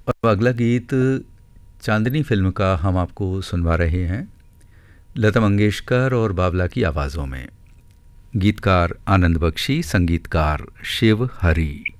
अब अगला गीत चांदनी फ़िल्म का हम आपको सुनवा रहे हैं, लता मंगेशकर और बाबला की आवाज़ों में। गीतकार आनंद बख्शी, संगीतकार शिव हरी।